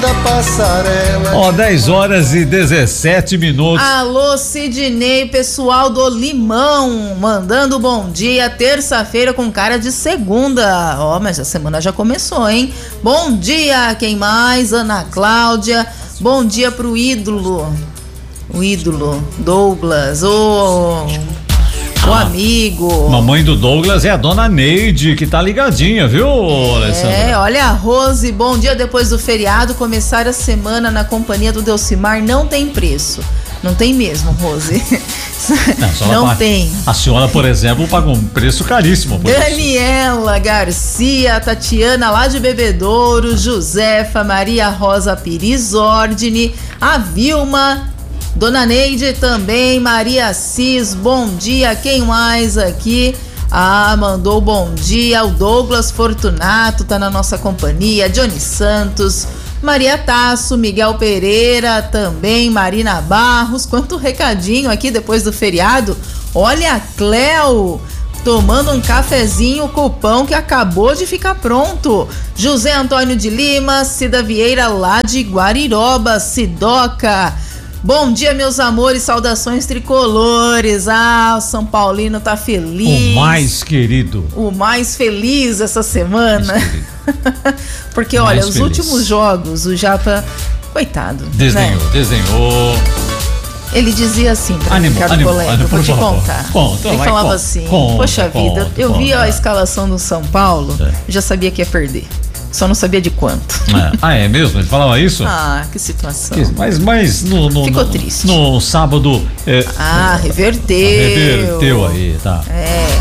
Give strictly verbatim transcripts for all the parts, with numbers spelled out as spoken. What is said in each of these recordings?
da passarela. Ó, dez horas e dezessete minutos. Alô, Sidney, pessoal do Limão, mandando bom dia, terça-feira com cara de segunda. Ó, mas a semana já começou, hein? Bom dia, quem mais? Ana Cláudia. Bom dia pro ídolo. O ídolo, Douglas. Ô... O ah, amigo. Mamãe do Douglas é a dona Neide, que tá ligadinha, viu, Alessandra? É, olha a Rose, bom dia depois do feriado, começar a semana na companhia do Delcimar não tem preço. Não tem mesmo, Rose. Não, não paga, tem. A senhora, por exemplo, paga um preço caríssimo. Por Daniela isso. Garcia, Tatiana lá de Bebedouro, Josefa, Maria Rosa Pires Ordine, a Vilma, Dona Neide também, Maria Cis, bom dia, quem mais aqui? Ah, mandou bom dia, o Douglas Fortunato tá na nossa companhia, Johnny Santos, Maria Tasso, Miguel Pereira também, Marina Barros, quanto recadinho aqui depois do feriado. Olha a Cleo tomando um cafezinho com o pão que acabou de ficar pronto. José Antônio de Lima, Cida Vieira lá de Guariroba, Sidoca. Bom dia, meus amores, saudações tricolores. Ah, o São Paulino tá feliz. O mais querido. O mais feliz essa semana. Porque, mais olha, feliz. Os últimos jogos, o Japa, coitado. Desenhou, né? desenhou. Ele dizia assim pra mim, Ricardo Colega, vou te contar. Conta, Ele vai, falava conta, assim, conta, poxa conta, vida, eu conta. vi a escalação do São Paulo, é. já sabia que ia perder. Só não sabia de quanto. É. Ah, é mesmo? Ele falava isso? Ah, que situação. Mas, mas no, no, ficou no, triste. No sábado. É, ah, reverteu. Reverteu aí, tá. É.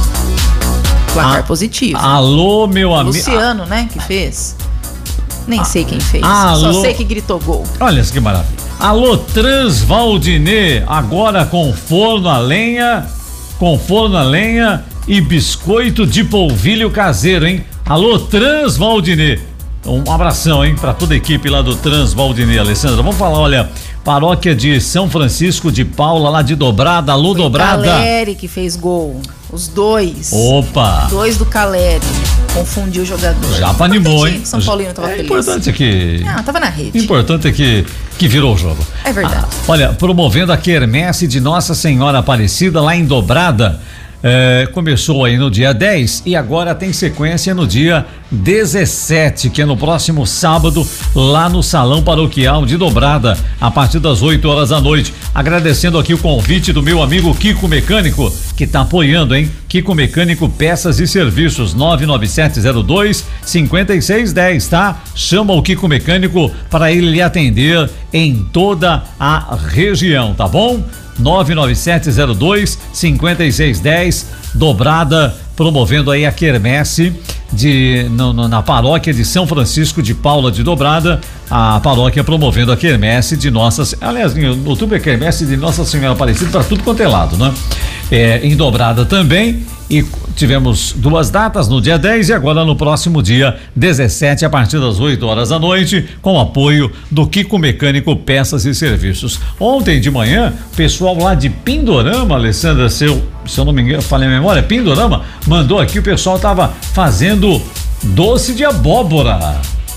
Placar ah, positivo. Alô, meu amigo. Luciano, né, que fez. Nem ah, sei quem fez. Alô. Só sei que gritou gol. Olha que maravilha. Alô, Transvaldinê, agora com forno a lenha, com forno a lenha e biscoito de polvilho caseiro, hein? Alô, Transvaldinê. Um abração, hein, pra toda a equipe lá do Transvaldinê, Alessandra. Vamos falar, olha, paróquia de São Francisco de Paula, lá de Dobrada. Alô, Foi Dobrada. O Caleri que fez gol. Os dois. Opa. Dois do Caleri. Confundiu o jogador. Já animou, hein? São Paulino tava é feliz. Importante é que... Não, tava na rede. Importante é que, que virou o jogo. É verdade. Ah, olha, promovendo a quermesse de Nossa Senhora Aparecida lá em Dobrada. É, começou aí no dia dez e agora tem sequência no dia dezessete, que é no próximo sábado, lá no Salão Paroquial de Dobrada, a partir das oito horas da noite. Agradecendo aqui o convite do meu amigo Kiko Mecânico, que tá apoiando, hein? Kiko Mecânico Peças e Serviços, nove nove sete zero dois cinco seis um zero, tá? Chama o Kiko Mecânico para ele lhe atender em toda a região, tá bom? nove nove sete zero dois cinco seis um zero, Dobrada, promovendo aí a quermesse de, no, no, na paróquia de São Francisco de Paula de Dobrada, a paróquia promovendo a quermesse de Nossa, aliás, no outubro é quermesse de Nossa Senhora Aparecida para tudo quanto é lado, né? É, em Dobrada também, e tivemos duas datas no dia dez e agora no próximo dia dezessete, a partir das oito horas da noite, com o apoio do Kiko Mecânico Peças e Serviços. Ontem de manhã, pessoal lá de Pindorama, Alessandra, se eu, se eu não me engano, falei a memória, Pindorama, mandou aqui, o pessoal tava fazendo doce de abóbora.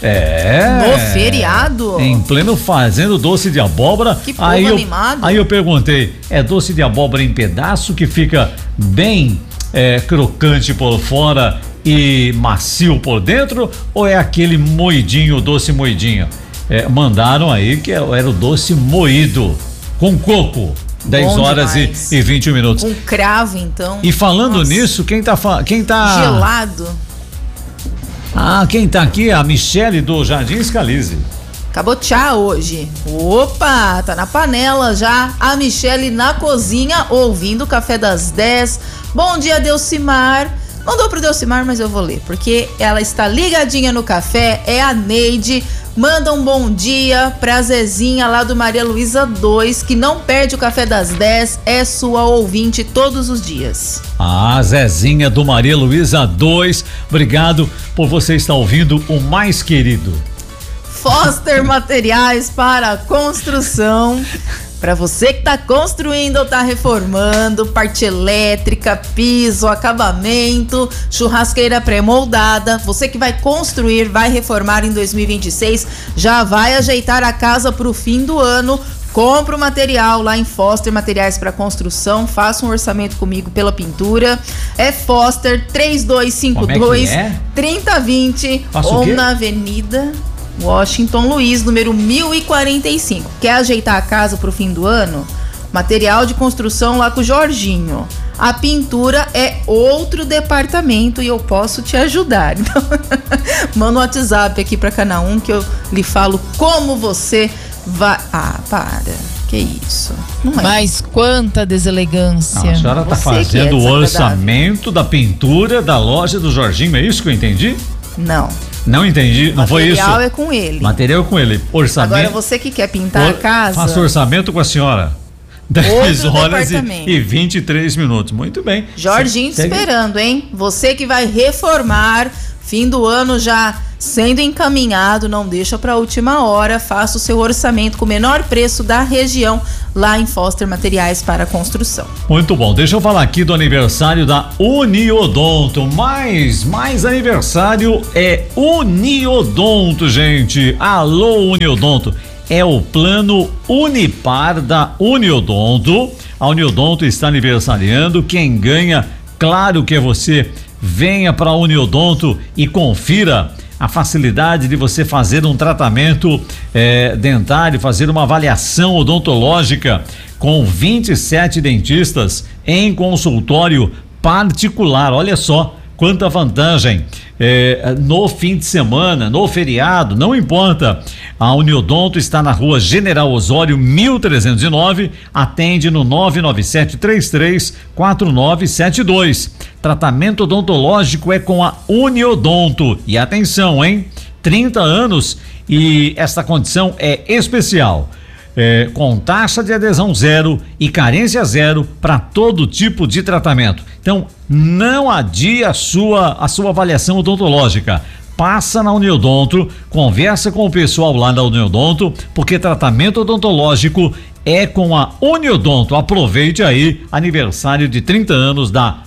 É. No feriado? Em pleno fazendo doce de abóbora. Que povo aí eu, animado. Aí eu perguntei, é doce de abóbora em pedaço que fica bem é, crocante por fora e macio por dentro, ou é aquele moidinho, doce moidinho? É, mandaram aí que era o doce moído com coco. dez horas e, e vinte minutos. Um cravo, então. E falando Nossa. nisso, quem tá quem tá gelado. Ah, quem tá aqui é a Michele do Jardim Scalise. Cabotiá hoje. Opa, tá na panela já. A Michele na cozinha, ouvindo o Café das dez. Bom dia, Delcimar. Não dou pro Delcimar, mas eu vou ler, porque ela está ligadinha no café. É a Neide. Manda um bom dia pra Zezinha lá do Maria Luísa dois, que não perde o Café das dez, é sua ouvinte todos os dias. Ah, Zezinha do Maria Luísa dois, obrigado por você estar ouvindo o mais querido. Foster Materiais para Construção. Para você que está construindo ou está reformando, parte elétrica, piso, acabamento, churrasqueira pré-moldada, você que vai construir, vai reformar em dois mil e vinte e seis, já vai ajeitar a casa para o fim do ano, compra o material lá em Foster Materiais para Construção, faça um orçamento comigo pela pintura, é Foster três dois cinco dois, três zero dois zero ou na Avenida Washington Luiz, número mil e quarenta e cinco. Quer ajeitar a casa pro fim do ano? Material de construção lá com o Jorginho. A pintura é outro departamento e eu posso te ajudar. Então, manda um WhatsApp aqui pra Canal um que eu lhe falo como você vai... Ah, para. Que isso? Não é. Mas quanta deselegância. Não, a senhora tá Você fazendo é o orçamento da pintura da loja do Jorginho, é isso que eu entendi? Não. Não entendi, não foi isso? Material é com ele. Material é com ele. Orçamento. Agora você que quer pintar Or... a casa. Faça orçamento com a senhora. dez horas e, departamento. e vinte e três minutos. Muito bem. Jorginho te Segue. esperando, hein? Você que vai reformar, fim do ano já sendo encaminhado, não deixa para a última hora, faça o seu orçamento com o menor preço da região lá em Foster Materiais para Construção. Muito bom, deixa eu falar aqui do aniversário da Uniodonto, mais, mais aniversário é Uniodonto, gente. Alô, Uniodonto, é o plano Unipar da Uniodonto. A Uniodonto está aniversariando, quem ganha, claro que é você. Venha para a Uniodonto e confira a facilidade de você fazer um tratamento eh, dentário, fazer uma avaliação odontológica com vinte e sete dentistas em consultório particular. Olha só quanta vantagem eh, no fim de semana, no feriado, não importa. A Uniodonto está na rua General Osório mil trezentos e nove, atende no nove nove sete três três quatro nove sete dois. Tratamento odontológico é com a Uniodonto. E atenção, hein? trinta anos e esta condição é especial. É, com taxa de adesão zero e carência zero para todo tipo de tratamento. Então, não adie a sua, a sua avaliação odontológica. Passa na Uniodonto, conversa com o pessoal lá da Uniodonto, porque tratamento odontológico é com a Uniodonto. Aproveite aí, aniversário de trinta anos da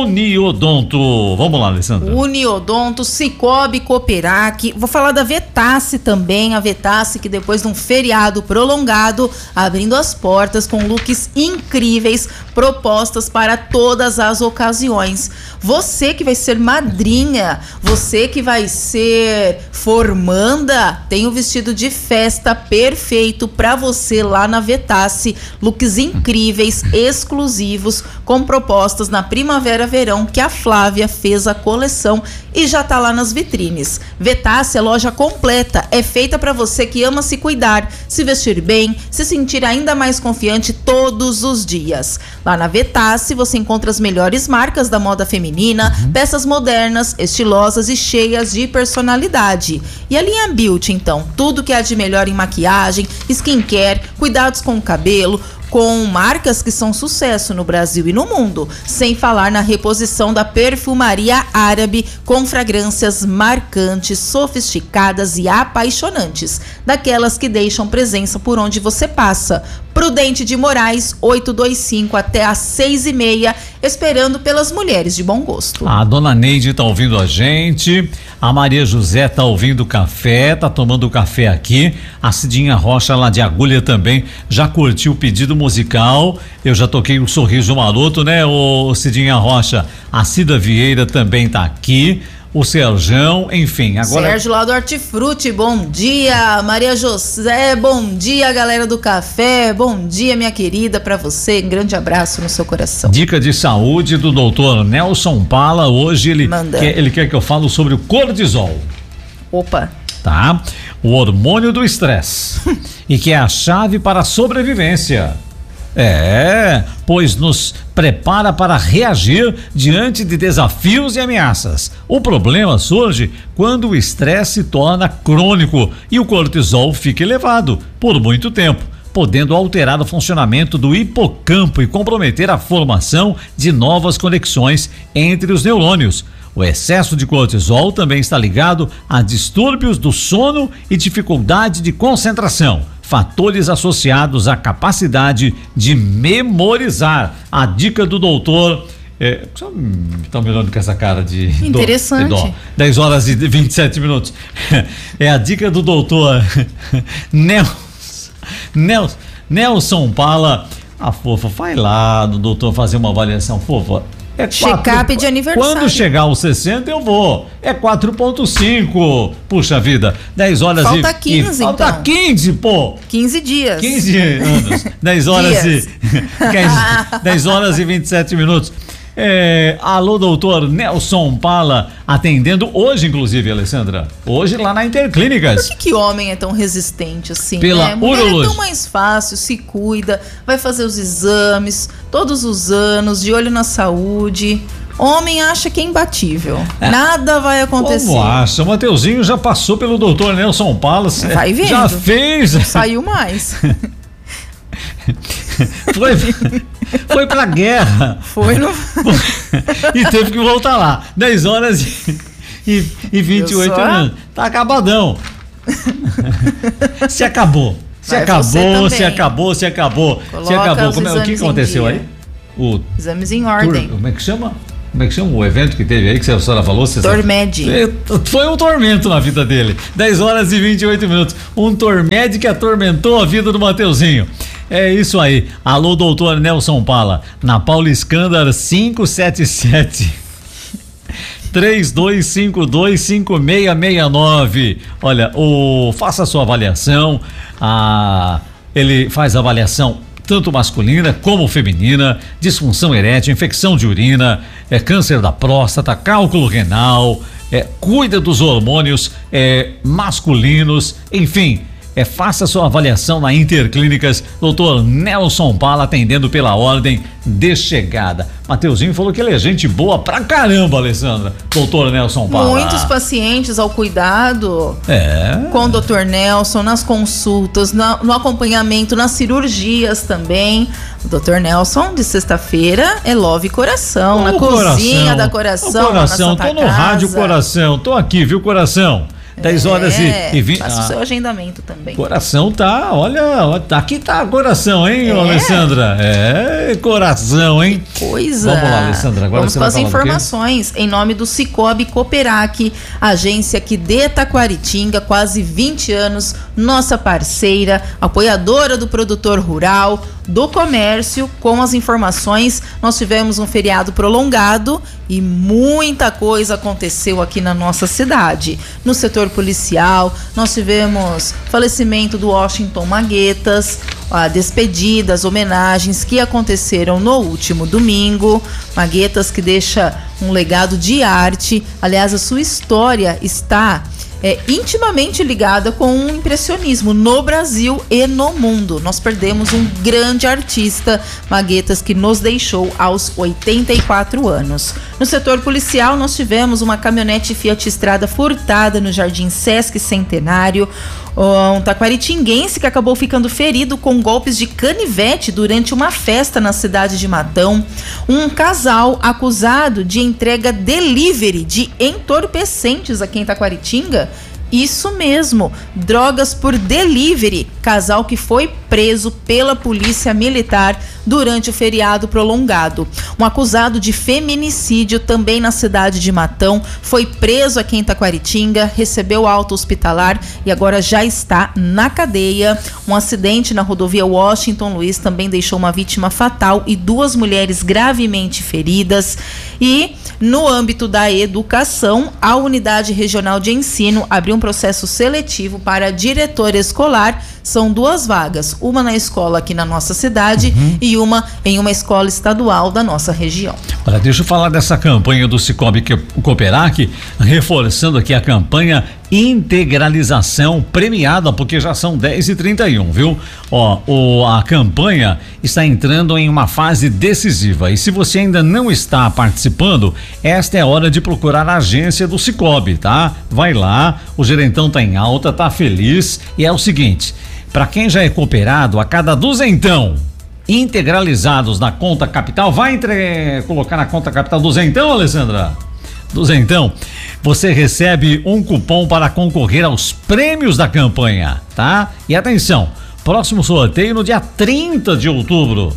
Uniodonto. Vamos lá, Alessandra. Uniodonto, Cicobi, Cooperac. Vou falar da Vetasse também. A Vetasse que depois de um feriado prolongado, abrindo as portas com looks incríveis, propostas para todas as ocasiões. Você que vai ser madrinha, você que vai ser formanda, tem o vestido de festa perfeito para você lá na Vetasse. Looks incríveis, exclusivos, com propostas na primavera verão que a Flávia fez a coleção e já tá lá nas vitrines. Vetasse é loja completa, é feita para você que ama se cuidar, se vestir bem, se sentir ainda mais confiante todos os dias. Lá na Vetasse você encontra as melhores marcas da moda feminina, uhum. peças modernas, estilosas e cheias de personalidade. E a linha Beauty, então, tudo que há de melhor em maquiagem, skincare, cuidados com o cabelo, com marcas que são sucesso no Brasil e no mundo, sem falar na reposição da perfumaria árabe com fragrâncias marcantes, sofisticadas e apaixonantes, daquelas que deixam presença por onde você passa. Prudente de Moraes, oitocentos e vinte e cinco até às seis e meia, esperando pelas mulheres de bom gosto. A dona Neide tá ouvindo a gente, a Maria José tá ouvindo o café, tá tomando café aqui, a Cidinha Rocha lá de Agulha também já curtiu o pedido musical, eu já toquei o Sorriso Maroto, né, o Cidinha Rocha? A Cida Vieira também tá aqui, o Serjão, enfim, agora... Sérgio lá do Hortifruti, bom dia. Maria José, bom dia, galera do café, bom dia, minha querida, pra você, um grande abraço no seu coração. Dica de saúde do doutor Nelson Pala, hoje ele quer, ele quer que eu fale sobre o cortisol. Opa. Tá? O hormônio do estresse e que é a chave para a sobrevivência. É, pois nos prepara para reagir diante de desafios e ameaças. O problema surge quando o estresse se torna crônico e o cortisol fica elevado por muito tempo, podendo alterar o funcionamento do hipocampo e comprometer a formação de novas conexões entre os neurônios. O excesso de cortisol também está ligado a distúrbios do sono e dificuldade de concentração, fatores associados à capacidade de memorizar. A dica do doutor. Estão é, me olhando com essa cara de interessante. Dó, de dó. dez horas e vinte e sete minutos. É a dica do doutor Nelson, Nelson, Nelson Pala. A fofa, vai lá do doutor fazer uma avaliação, fofa. É check-up de aniversário. Quando chegar aos sessenta eu vou. É quatro ponto cinco. Puxa vida. dez horas falta e quinze, e, falta então. quinze, pô. quinze dias. quinze anos. dez horas e dez horas e vinte e sete minutos. É, alô, doutor Nelson Pala, atendendo hoje, inclusive, Alessandra. Hoje lá na Interclínicas. Por que, que homem é tão resistente assim? Pela né? Mulher urologia. É tão mais fácil, se cuida, vai fazer os exames todos os anos, de olho na saúde. Homem acha que é imbatível. É. Nada vai acontecer. Como acha? O Mateuzinho já passou pelo doutor Nelson Pala. Vai vendo. Já fez. Não saiu mais. Foi, foi pra guerra. Foi no... E teve que voltar lá. dez horas e, e, e vinte e oito minutos. Tá acabadão. Se acabou. Se Vai acabou, se acabou, se acabou. Coloca se acabou. Como é, o que aconteceu aí? O exames em ordem. Tur, como é que chama? Como é que chama o evento que teve aí que a senhora falou? Tormed. Foi um tormento na vida dele. dez horas e vinte e oito minutos. Um Tormed que atormentou a vida do Mateuzinho. É isso aí. Alô, doutor Nelson Pala. Na Paula Escândar quinhentos e setenta e sete. três dois cinco dois cinco seis seis nove. Olha, o, faça a sua avaliação. Ah, ele faz avaliação tanto masculina como feminina, disfunção erétil, infecção de urina, é, câncer da próstata, cálculo renal, é, cuida dos hormônios é, masculinos, enfim. É, faça sua avaliação na Interclínicas, doutor Nelson Pala, atendendo pela ordem de chegada. Mateuzinho falou que ele é gente boa pra caramba, Alessandra. doutor Nelson Pala. Muitos pacientes ao cuidado é. com o doutor Nelson, nas consultas, na, no acompanhamento, nas cirurgias também. O doutor Nelson, de sexta-feira, é Love Coração, o na coração, cozinha da Coração. O Coração, tô no casa. rádio Coração, tô aqui, viu, Coração? dez horas é, e vinte. Faça ah, o seu agendamento também. Coração tá, olha, tá, aqui tá coração, hein, é. Alessandra? É, coração, hein? Que coisa. Vamos lá, Alessandra, agora Vamos você com as vai informações em nome do Cicobi Cooperac, agência aqui de Taquaritinga, quase vinte anos, nossa parceira, apoiadora do produtor rural, do comércio. Com as informações, nós tivemos um feriado prolongado e muita coisa aconteceu aqui na nossa cidade. No setor policial, nós tivemos falecimento do Washington Maguetas, a despedidas, homenagens que aconteceram no último domingo. Maguetas, que deixa um legado de arte. Aliás, a sua história está É, intimamente ligada com o impressionismo no Brasil e no mundo. Nós perdemos um grande artista, Maguetas, que nos deixou aos oitenta e quatro anos. No setor policial, nós tivemos uma caminhonete Fiat Strada furtada no Jardim Sesc Centenário. Um taquaritinguense que acabou ficando ferido com golpes de canivete durante uma festa na cidade de Matão. Um casal acusado de entrega delivery de entorpecentes aqui em Taquaritinga. Isso mesmo, drogas por delivery. Casal que foi preso pela polícia militar durante o feriado prolongado. Um acusado de feminicídio também na cidade de Matão foi preso aqui em Taquaritinga, recebeu alta hospitalar e agora já está na cadeia. Um acidente na rodovia Washington Luiz também deixou uma vítima fatal e duas mulheres gravemente feridas. E no âmbito da educação, a Unidade Regional de Ensino abriu um processo seletivo para diretor escolar. São duas vagas, uma na escola aqui na nossa cidade uhum. e uma em uma escola estadual da nossa região. Olha, deixa eu falar dessa campanha do Cicobi Cooperac, reforçando aqui a campanha integralização premiada, porque já são dez e trinta e um, viu? Ó, o, a campanha está entrando em uma fase decisiva e se você ainda não está participando, esta é a hora de procurar a agência do Cicobi, tá? Vai lá, o gerentão tá em alta, tá feliz e é o seguinte, para quem já é cooperado, a cada duzentão integralizados na conta capital, vai entre, colocar na conta capital duzentão, Alessandra? Duzentão, você recebe um cupom para concorrer aos prêmios da campanha, tá? E atenção, próximo sorteio no dia trinta de outubro.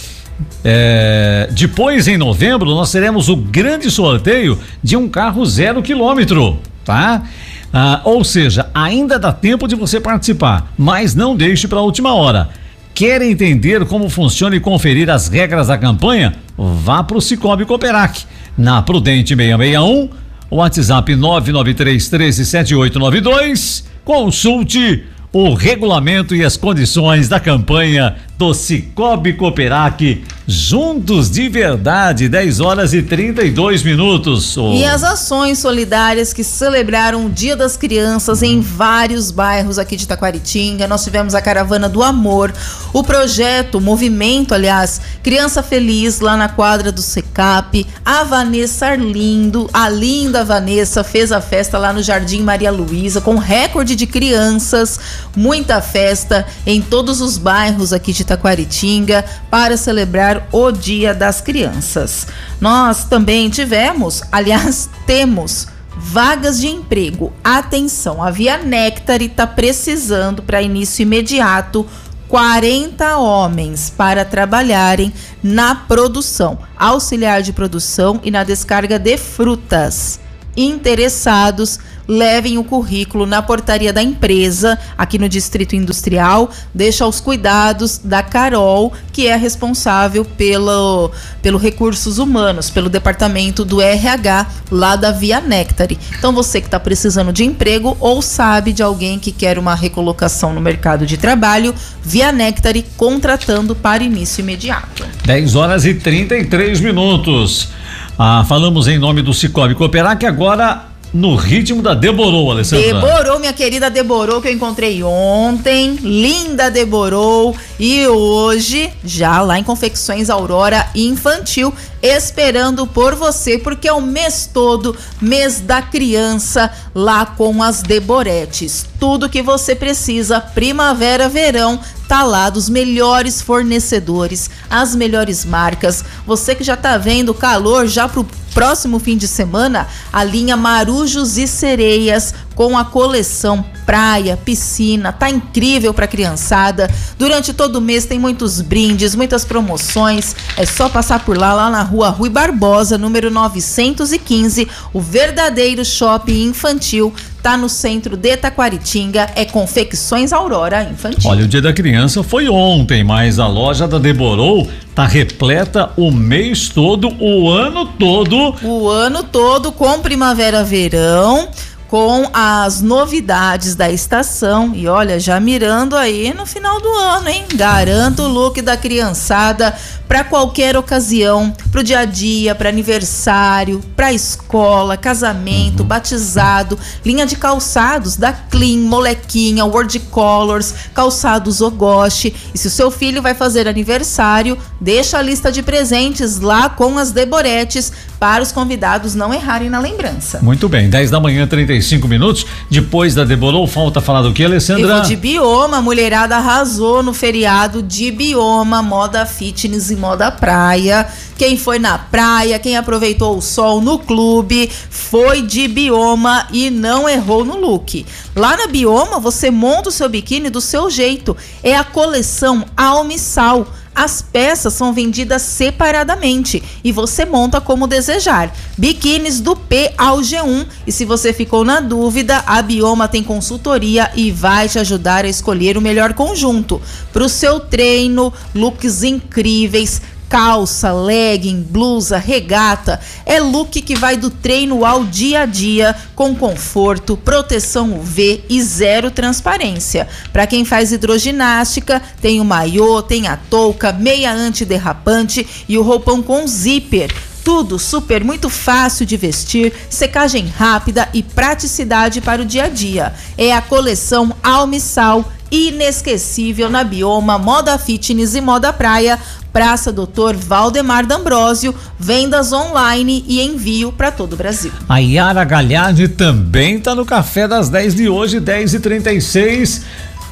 É, depois, em novembro, nós teremos o grande sorteio de um carro zero quilômetro, tá? Ah, ou seja, ainda dá tempo de você participar, mas não deixe para a última hora. Quer entender como funciona e conferir as regras da campanha? Vá para o Cicobi Cooperac, na Prudente seiscentos e sessenta e um, WhatsApp nove nove três um três sete oito nove dois. Consulte o regulamento e as condições da campanha do Cicobi Cooperac, juntos de verdade, dez horas e trinta e dois minutos. Oh. E as ações solidárias que celebraram o Dia das Crianças em vários bairros aqui de Taquaritinga. Nós tivemos a Caravana do Amor, o projeto, o movimento, aliás, Criança Feliz lá na quadra do Secap. A Vanessa Arlindo, a linda Vanessa, fez a festa lá no Jardim Maria Luísa com recorde de crianças, muita festa em todos os bairros aqui de Taquaritinga para celebrar o Dia das Crianças. Nós também tivemos, aliás, temos vagas de emprego. Atenção, a Via Nectar está precisando para início imediato quarenta homens para trabalharem na produção, auxiliar de produção e na descarga de frutas. Interessados, levem o currículo na portaria da empresa, aqui no Distrito Industrial, deixa aos cuidados da Carol, que é responsável pelo, pelo Recursos Humanos, pelo departamento do R H, lá da Via Nectar. Então você que está precisando de emprego ou sabe de alguém que quer uma recolocação no mercado de trabalho, Via Nectar contratando para início imediato. dez horas e trinta e três minutos. Ah, falamos em nome do Cicobi Cooperac, agora no ritmo da Deborou, Alessandra. Deborou, minha querida Deborou, que eu encontrei ontem, linda Deborou, e hoje, já lá em Confecções Aurora Infantil, esperando por você, porque é o mês todo, mês da criança, lá com as Deboretes. Tudo que você precisa, primavera, verão, tá lá dos melhores fornecedores, as melhores marcas. Você que já tá vendo calor já pro próximo fim de semana, a linha Marujos e Sereias com a coleção praia, piscina, tá incrível pra criançada. Durante todo o mês tem muitos brindes, muitas promoções. É só passar por lá, lá na rua Rui Barbosa, número novecentos e quinze, o verdadeiro shopping infantil. Tá no centro de Taquaritinga, é Confecções Aurora Infantil. Olha, o Dia da Criança foi ontem, mas a loja da Deborou tá repleta o mês todo, o ano todo. O ano todo com primavera-verão, com as novidades da estação. E olha, já mirando aí no final do ano, hein? Garanto o look da criançada para qualquer ocasião, pro dia a dia, para aniversário, para escola, casamento, uhum. batizado, linha de calçados da Clean, Molequinha, World Colors, calçados Ogoshi. E se o seu filho vai fazer aniversário, deixa a lista de presentes lá com as Deboretes para os convidados não errarem na lembrança. Muito bem, dez da manhã, trinta e cinco minutos. Depois da Deborou, falta falar do que, Alessandra? Eu vou de Bioma, a mulherada arrasou no feriado de Bioma, moda fitness e moda praia. Quem foi na praia, quem aproveitou o sol no clube, foi de Bioma e não errou no look. Lá na Bioma, você monta o seu biquíni do seu jeito. É a coleção Alma e Sal. As peças são vendidas separadamente e você monta como desejar. Biquínis do P ao G um. E se você ficou na dúvida, a Bioma tem consultoria e vai te ajudar a escolher o melhor conjunto para o seu treino, looks incríveis. Calça, legging, blusa, regata, é look que vai do treino ao dia a dia, com conforto, proteção U V e zero transparência. Para quem faz hidroginástica, tem o maiô, tem a touca, meia antiderrapante e o roupão com zíper. Tudo super, muito fácil de vestir, secagem rápida e praticidade para o dia a dia. É a coleção Alma e Sal, inesquecível na Bioma, moda fitness e moda praia. Praça doutor Valdemar D'Ambrosio, vendas online e envio para todo o Brasil. A Yara Galhardi também tá no Café das dez de hoje, dez e trinta e seis.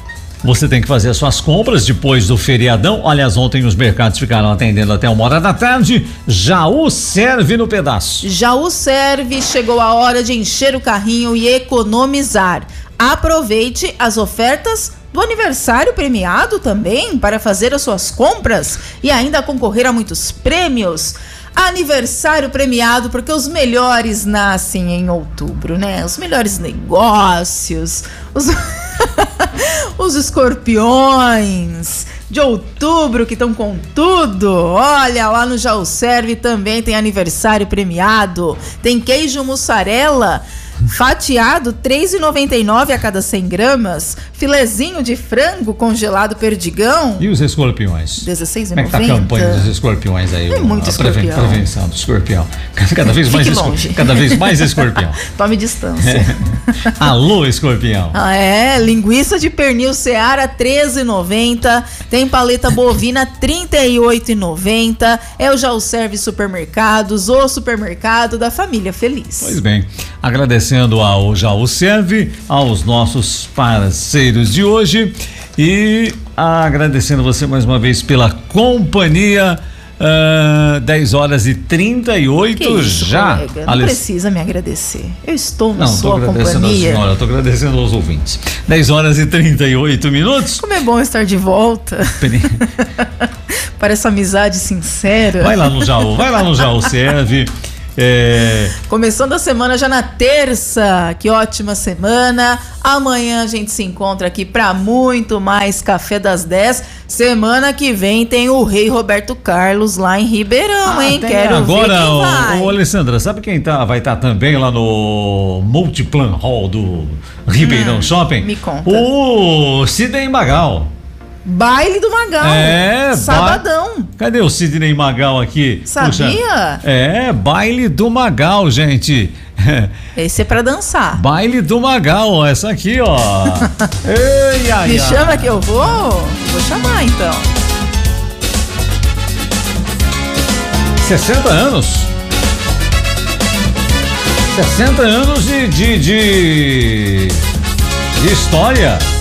você tem que fazer as suas compras depois do feriadão. Aliás, ontem os mercados ficaram atendendo até uma hora da tarde. Jaú serve no pedaço. Jaú serve, chegou a hora de encher o carrinho e economizar. Aproveite as ofertas do aniversário premiado também para fazer as suas compras e ainda concorrer a muitos prêmios. Aniversário premiado, porque os melhores nascem em outubro, né? Os melhores negócios, os, os escorpiões de outubro que estão com tudo. Olha, lá no Jaú Serve também tem aniversário premiado. Tem queijo mussarela fatiado, três reais e noventa e nove centavos a cada cem gramas. Filezinho de frango congelado Perdigão. E os escorpiões? dezesseis reais e noventa Como é que tá a campanha centavos. dos escorpiões aí? É muito a preven- escorpião. Prevenção do escorpião. Cada vez mais, Fique escor- longe. cada vez mais escorpião. Tome distância. Alô, escorpião. Ah, é, linguiça de pernil Seara, treze reais e noventa centavos. Tem paleta bovina, trinta e oito reais e noventa centavos. É o Jaú Serve Supermercados, o supermercado da família feliz. Pois bem, agradecendo ao Jaú Serve, aos nossos parceiros de hoje e agradecendo você mais uma vez pela companhia. Uh, dez horas e trinta e oito Que isso, já. colega, não Aless... precisa me agradecer. Eu estou na Não, sua tô agradecendo companhia. a senhora, estou agradecendo aos ouvintes. dez horas e trinta e oito minutos. Como é bom estar de volta. Para essa amizade sincera. Vai lá no Jaú, vai lá no Jaú Serve. É... Começando a semana já na terça, que ótima semana. Amanhã a gente se encontra aqui para muito mais Café das dez. Semana que vem tem o Rei Roberto Carlos lá em Ribeirão, ah, hein? tem Quero agora, ver quem vai. Ô, ô, Alessandra, sabe quem tá, vai estar tá também lá no Multiplan Hall do Ribeirão hum, Shopping? Me conta. O Sidney Magal. Baile do Magal. É, sabadão. Ba... Cadê o Sidney Magal aqui? Sabia? Puxa. É, baile do Magal, gente. Esse é pra dançar. Baile do Magal, essa aqui, ó. Ei, ai, Me ai. chama que eu vou? Vou chamar então. sessenta anos. sessenta anos de, de, de, de história.